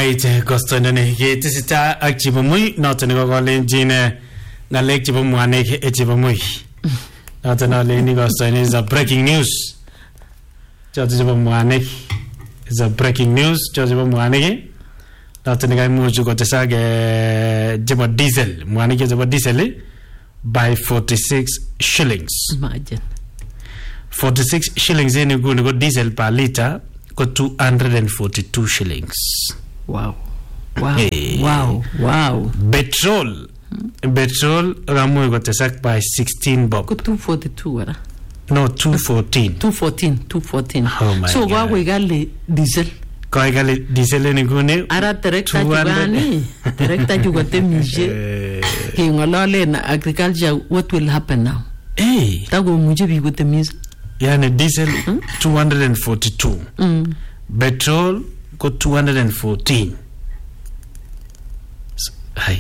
Right, kostondone ke tisita ak chibo muy noto ni ko lenjin ngalek chibo mwane ke chibo muy. Noto na le ni kostondone is a breaking news. Joto chibo mwane is a breaking news. Joto chibo mwane ke noto ni kai muju ko tisa ke chibo diesel mwane ke chibo diesel by 46 shillings. Imagine. 46 shillings ni go diesel per liter ko 242 shillings. Wow. Wow. Hey. Wow. Wow. Petrol ramu got tesak by 16 bob. Ko 242 wala. No, 214. 214. Oh my so God. kwa igali diesel. Kwa igali diesel ni gune. Ara director jugani. Director jugote mije. Ke ngolole na agriculture, what will happen now? Hey. Tago muje bi gote mise. Yani diesel 242. Petrol go 214. Hi.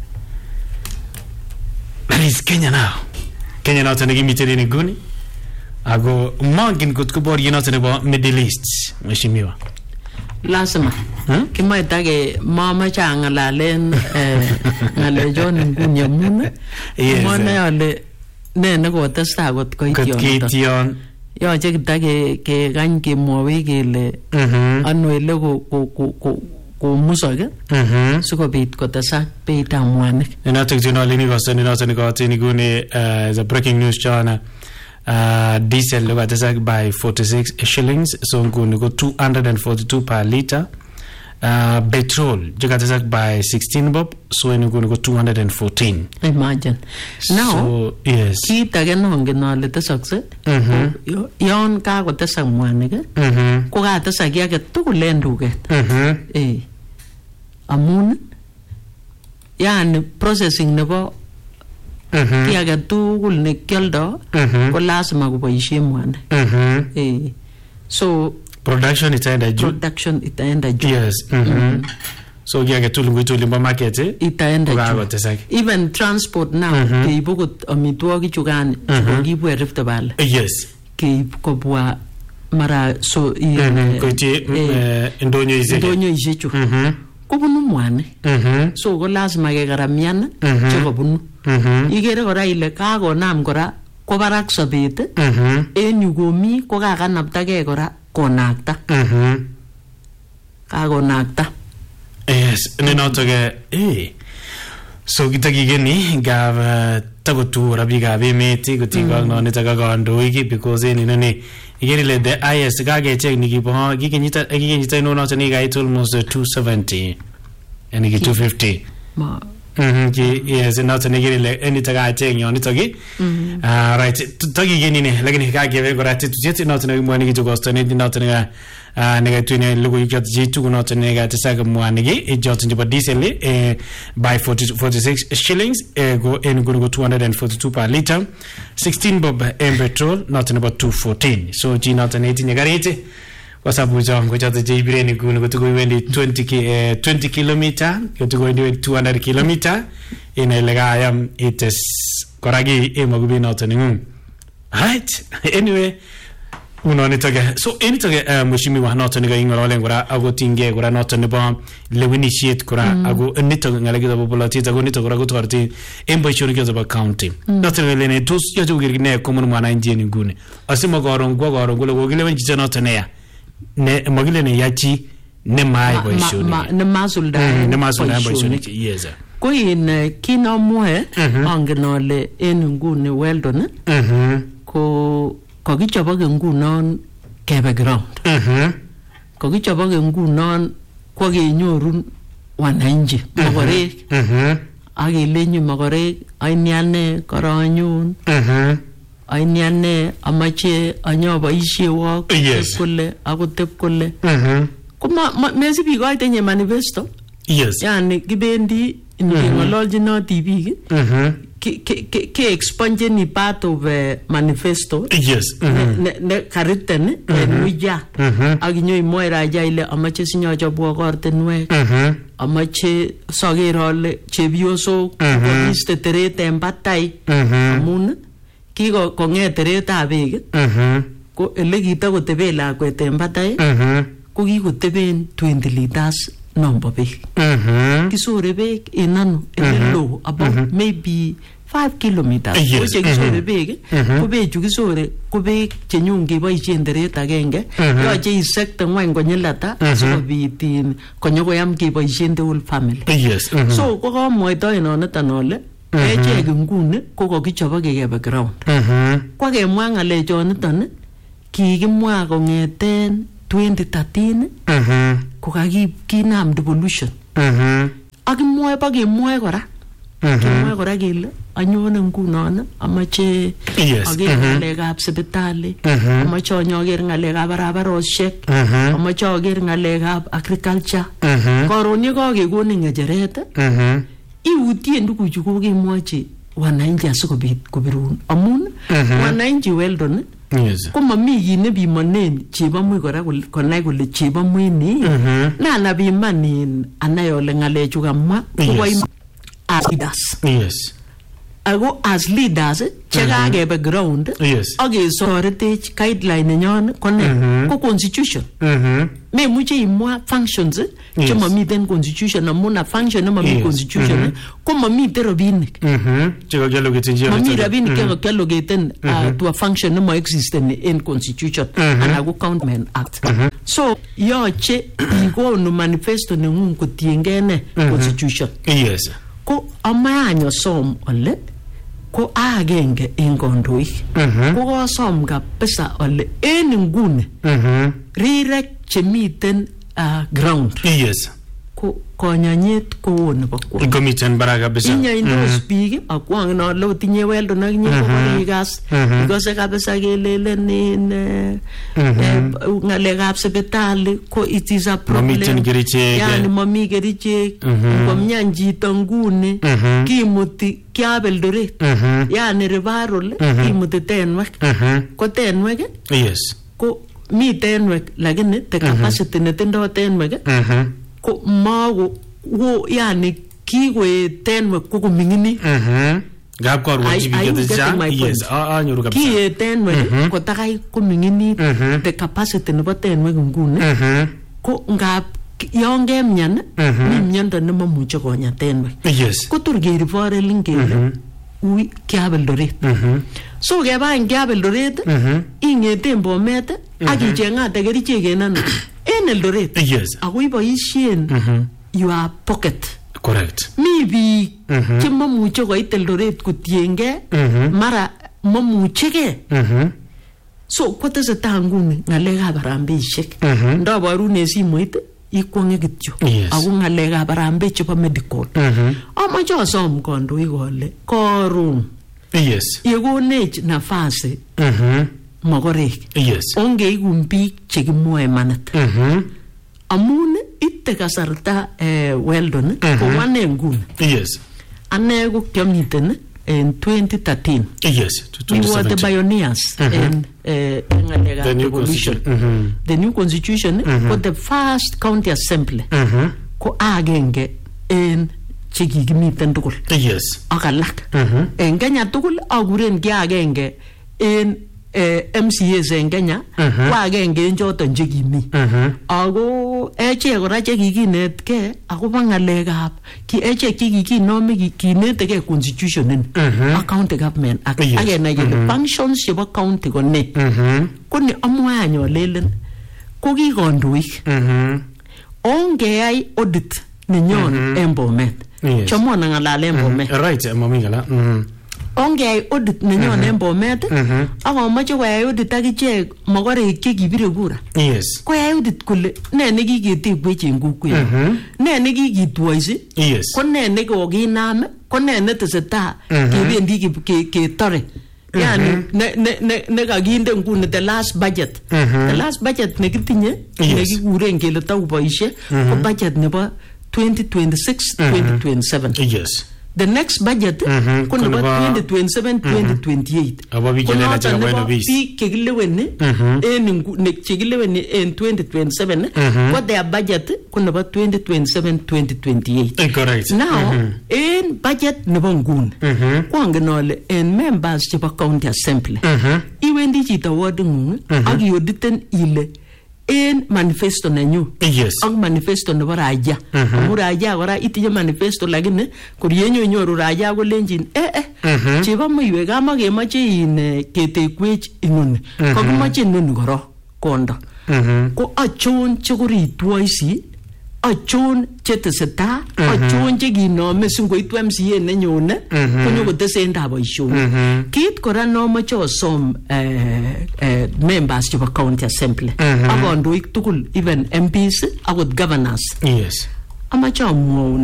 That is Kenya now. Kenya now tani gimiteri ni guni. Ago mangin kutkubori you know tani ba Middle East. Mheshimiwa. Lazima. Kima itage mama cha ngalalen ngale John ngunya muna. Yes. Mona yale ne ko testa got ko ition. Yo che kitage ke gany ke mowe kele ano ile ko musoge sikobit kotesak beitab mwanik. Inatok jinolini kostoni noto ni kotini guni is a breaking news chana diesel lo kotesak by 46 shillings so nguni go 242 per liter. Petrol jikatesak by 16 bob so nguni go 214. Imagine. Now, so, yes. Kit age nongen ale tesakse. Yon ka kotesak mwanik ko ka tesak age tugul en duket. Amun yani processing nebo ki age tugul ne kyoldo ko lazima koboisien mwanik. So production itaenda juu. Yes. So ki age tugul ngituli mba market itaenda juu. Even transport now keibu kot amitwogik chugani kiibu Rift Valley. Yes. Keib kobwa mara so koiti ndonyo izechu. Kubunu mwanik. So ko lazima kekaramian chekobunu. Igere kora ile kakonam kora ko barak sobet en yu komi ko kakanaptagei kora konakta. Kakonakta. Yes, nenoto ke so kitakigeni gav tagotu rabiga bemeti kutinga no nitaka kandoiki because nini igeri the IS kage check nikipo gigenyita no not ni guy almost 270 and 250 ma yes not nigeri le enitaka check yon nitoki right takigeni ne lakini kage be gorati tujeti not ni mwani kijogosto ni not ni nega twine lugu yot jitu not nega tsaga mwani gi jot njiba diesel by 46 shillings go in go 242 per liter 16 bob in petrol not about 214 so ji not an 18 garete kwa sababu zangu jot jibire ni go to go wendi 20 kilometer go to go 200 kilometer in elega yam it is koragi e magubi not ni right anyway uno nitoge so enitoge mheshimiwa noto niga ingorole ngora agotinge ngora noto nebo lewenishit kora ago nitoge ngalagiza populati ago nitoge ngora gotorti embochori kyoza ba county noto lene tus yoto girgine komun mwana injini ngune asimo goron gole gogile wenchi noto ne ya ne magile ne yachi ne mai boishoni ne masulda boishoni yes ko in kino moe angenole en ngune weldon ko kokichobok ngunon kebe ground. Kokichobok ngunon kwa kenyorun wananchi magorek. Akelenyu magorek ainyane koranyun. Ainyane amache anyoboisie wak kole akotep kole. Kuma mesibi koitenye manifesto. Yes. Yani kibendi ngololchinoti biik ke expungeni part of manifesto. Yes. Ne kariten en wija akinyo moira jaile amache sinyochobwo kortinwek amache sager ale chepyosok koiste teret en batai amun kiko konget teretab beek ko ele kitakotebe lakwet en batai ko kikoteben 20 liters nombo beek. Kisore beek in ano low about maybe 5 kilometers. Oche kisore beek ko beek chu kisore ko beek chenyun keboisien teret agenge yoche isekte ngwany konyil ata sikobit konyokoyam keboisien the whole family. So ko kamwaitoen niton ole echek nguni ko kokichobo kekebe ground. Kwa kemwa ng'alechoniton kikimwa kong'eten 2013 ko kakinam devolution. Ak kemwoe kora. Kemwoe kora kele anyone ngunon amache aker ng'alekab sipitali, amache anyoker ng'alekab barabarosiek, amache aker ng'alekab agriculture. Karon ye kakekonin ng'echeret iutien tuguchu kokemwochi wananchi asikobit kobirun amun wananchi Weldon ko mami kit nebimonen chebamwe kora konai kole chebamwe ni na bimanin anai ole ng'alechu kamwa ko as leaders. Ako as leaders chekakebe ground akesoretech guideline nenyon kone ko constitution. Memuche imwa functions chemamiten constitution amun a function nemami constitution ko mamiten rabinik. Mami rabinik chekakiallocate to a function nema existen in constitution ana ko Countment Act. So yoche ikonu manifesto nengung kotiengei ne constitution. Ko amaanyo som ole ko agenge en kondoik ko kosom kabisa ole en nguni rirek chemiten ground ko konyanyet ko nebo kwa komiten barak kabisa inyaindos biik akwang no lo tinye Weldon ak nyeko barigas because kabisa kelelen in ngalekab sipitali ko it is a problem. Yani mami kerichek komnyan chito nguni kimuti Eldoret yani referral kimuti Tenwek ko Tenwek ko mi Tenwek lakini the capacity netindo Tenwek ko mago wo yani kikoe Tenwek ko komingini gap korwochi biik anyoru kabisa kiye Tenwek ko takai komingini the capacity nebo Tenwek nguni ko ngap yon kemyan mi miondo nemamuche konya Tenwek ko tur keriforelin kele ui kiab Eldoret. So keba en kiab Eldoret ing'eten Bomet ak icheng'ate kerichek en ano en Eldoret ako iboisien your pocket. Correct. Mi biik chemamuche koit Eldoret kotiengei mara mamuchegei. So kotesetai nguni ng'alekab harambeshek ndaborune simoit ikwonge kityo ako ng'alekab harambee chebo medical amache asom kandoik ole koron yekonech nafasi mogorek ongeikun biik chekimwoe manit amun ite kasarta Weldon ko ane nguni ane ko kiamiten in 2013 we were the pioneers in the new constitution for the first county assembly ko agenge en chekikimiten tugul ak alak en Kenya tugul akuren ki agenge en MCAs en Kenya ko agenge en choton chekimi ako echek kora chekikinetkei akobo ng'alekab echek chekikinome kinetegei constitution in ak county government ak akenai kele functions chebo county ko ne ko ni amwae anyolelen ko ki kandoik ongeyai audit nenyon en Bomet chamona ng'alalen Bomet right mami ng'ala ongeyai audit nenyon en Bomet akomoche koyai audit akichek mogorek chekibire kura koyai audit kole ne nekiketebwech en kokwet ne nekikitwoisi ko ne nekokinam ko ne netesetai kebendi ketore yani nekakinde nguni the last budget nekitinye nekikuren kele takuboishe ko budget nebo 2026-2027 the next budget ko nebo 2027-2028 ko noton nebo biik chekileweni en 2027 ko their budget ko nebo 2027-2028 now en budget nebo nguni ko angen ole en members chebo county assembly iwendi chito ward ng'ung ak ioditen ile en manifesto nenyu Yes. ak manifesto nebo raia amu raia kora itinye manifesto lakini kurienyo nyoru raia kolenjin chebo maiwek amakemoche in ketekwech inoni kakimoche inoni korok kondo ko achon chekoritwoisi achon chetesetai achon chekinome singoitu MCA nenyone konyokotesendai boisionik kit kora nomoche osom members chebo county assembly ak kandoik tugul even MPs akot governors Yes. amache amwaun